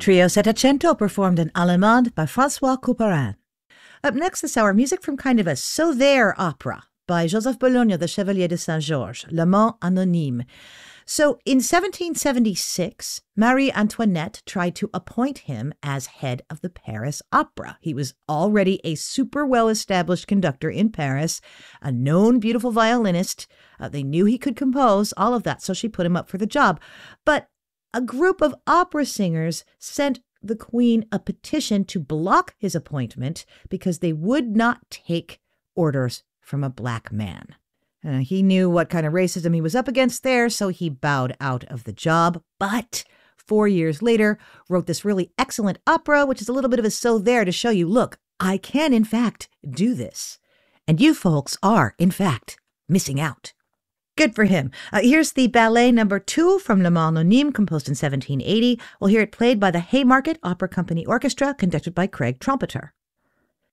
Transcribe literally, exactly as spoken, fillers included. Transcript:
Trio Settecento performed in Allemande by François Couperin. Up next this hour, music from kind of a So There opera by Joseph Bologna, the Chevalier de Saint-Georges, L'Amant Anonyme. So in seventeen seventy-six, Marie Antoinette tried to appoint him as head of the Paris Opera. He was already a super well-established conductor in Paris, a known beautiful violinist. Uh, they knew he could compose, all of that, so she put him up for the job. But a group of opera singers sent the Queen a petition to block his appointment because they would not take orders from a black man. Uh, he knew what kind of racism he was up against there, so he bowed out of the job. But four years later, wrote this really excellent opera, which is a little bit of a So There to show you, look, I can, in fact, do this. And you folks are, in fact, missing out. Good for him. Uh, here's the ballet number two from L'Amant Anonyme, composed in seventeen eighty. We'll hear it played by the Haymarket Opera Company Orchestra, conducted by Craig Trumpeter.